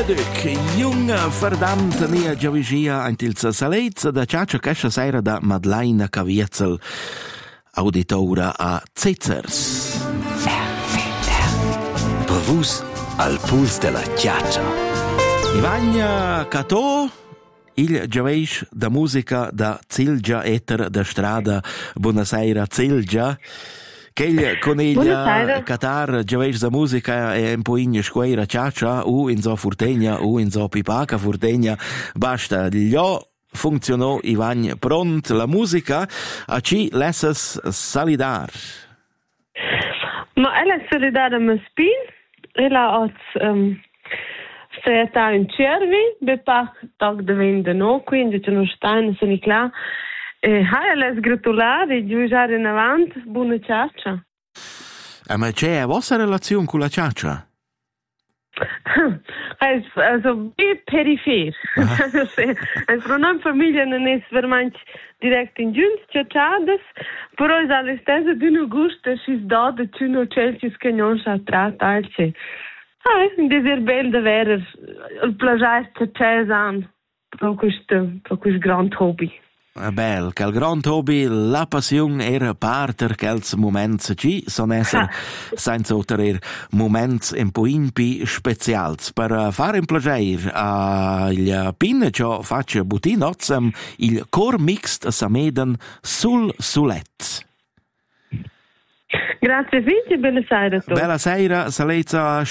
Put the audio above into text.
Leduc, jung verdammt nia giavigia antilza salezza da ciaccia cascia sera da Madleina Caviezel, auditora a Zezers. Pavus al puls della ciaccia. Ivagna Catò, il giaveisch da musica da Zilgia Eter da strada Buonasera Zilgia. Che coneglia Qatar giaveisch da musica è un po' in squaira ciaccia u in so furtegna u in so pipaca furtegna basta gli funzionò Ivagn pront la musica a ci lessas salidar. Ma ella è solidar a me spin ella ha stata in cervi be pac tag de vende no quindi c'è uno stein se ni clar hai les gratulare giugiare in avanti buona ciaccia. Ma c'è a vostra relazione con la ciaccia? Also wie perifer. Also non famiglia non è veramente direct in giunz ciacciadas, però è alle stesse di un gusto si dà da tuno celcis che non sa tratta alce. Un desir bel da verer il plagiar ciacciasan pro questo grand hobby. Bel, che il grand hobby, la passione era parter che els moments ci son esser senza ottener moments un po' impi specials per fare un plager il pin ciò faccia butinozz il cor mixt sameden sul sulet. Grazie Vinci, bella sera. Bella sera, salezza